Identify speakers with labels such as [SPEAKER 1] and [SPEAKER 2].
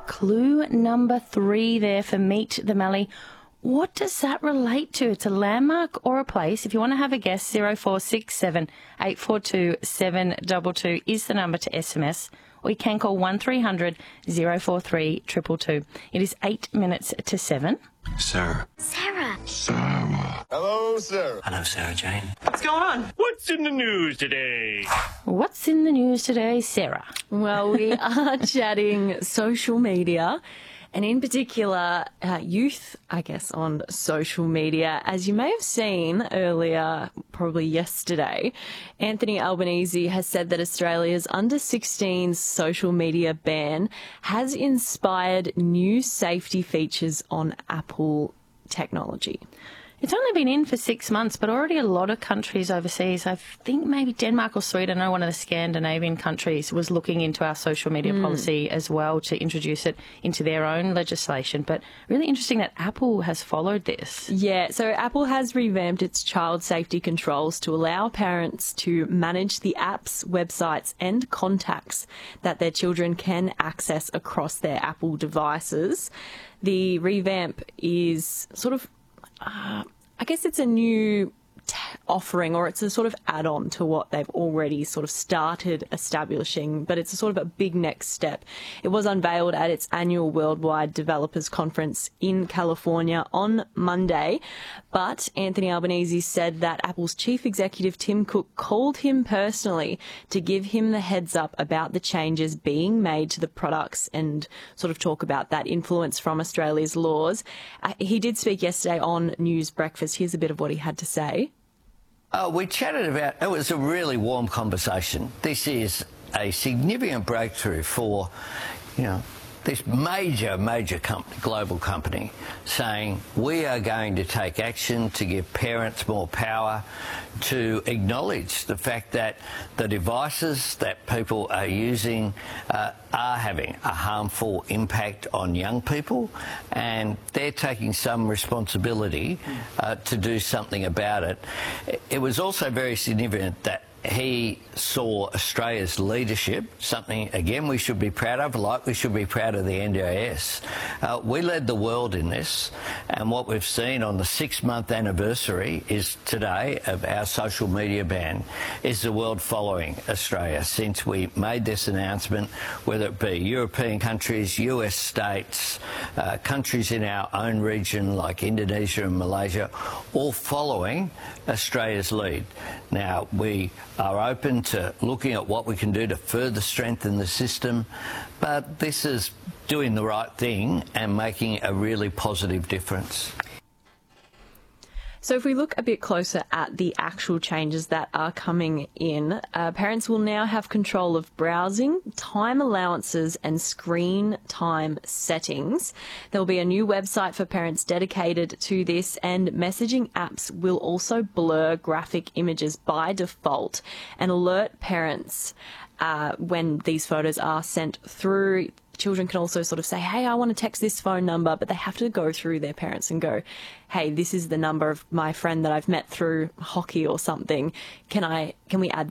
[SPEAKER 1] Clue number 3 there for Meet the Mallee. What does that relate to? It's a landmark or a place. If you want to have a guess, 0467 842 722 is the number to SMS, or you can call 1300 043 222. It is 8 minutes to 7.
[SPEAKER 2] Sarah.
[SPEAKER 3] Sarah.
[SPEAKER 2] Sarah.
[SPEAKER 4] Hello, Sarah.
[SPEAKER 2] Hello, Sarah Jane.
[SPEAKER 5] What's going on? What's in the news today?
[SPEAKER 1] What's in the news today, Sarah?
[SPEAKER 6] Well, we are chatting social media, and in particular, youth, I guess, on social media. As you may have seen earlier, probably yesterday, Anthony Albanese has said that Australia's under-16s social media ban has inspired new safety features on Apple technology.
[SPEAKER 1] It's only been in for 6 months, but already a lot of countries overseas, I think maybe Denmark or Sweden, I know one of the Scandinavian countries, was looking into our social media policy as well to introduce it into their own legislation. But really interesting that Apple has followed this.
[SPEAKER 6] Yeah, so Apple has revamped its child safety controls to allow parents to manage the apps, websites and contacts that their children can access across their Apple devices. The revamp is sort of I guess it's a new offering, or it's a sort of add-on to what they've already sort of started establishing, but it's a sort of a big next step. It was unveiled at its annual Worldwide Developers Conference in California on Monday, but Anthony Albanese said that Apple's chief executive Tim Cook called him personally to give him the heads up about the changes being made to the products and sort of talk about that influence from Australia's laws. He did speak yesterday on News Breakfast. Here's a bit of what he had to say.
[SPEAKER 7] We chatted about, it was a really warm conversation. This is a significant breakthrough for, this major company, global company, saying we are going to take action to give parents more power, to acknowledge the fact that the devices that people are using are having a harmful impact on young people, and they're taking some responsibility to do something about it. It was also very significant that he saw Australia's leadership, something, again, we should be proud of, like we should be proud of the NDIS. We led the world in this, and what we've seen on the 6-month anniversary is today of our social media ban is the world following Australia since we made this announcement, whether it be European countries, US states, countries in our own region like Indonesia and Malaysia, all following Australia's lead. Now, we are open to looking at what we can do to further strengthen the system, but this is doing the right thing and making a really positive difference.
[SPEAKER 6] So if we look a bit closer at the actual changes that are coming in, parents will now have control of browsing, time allowances and screen time settings. There will be a new website for parents dedicated to this, and messaging apps will also blur graphic images by default and alert parents when these photos are sent through. Children can also sort of say, hey, I want to text this phone number, but they have to go through their parents and go, hey, this is the number of my friend that I've met through hockey or something. Can we add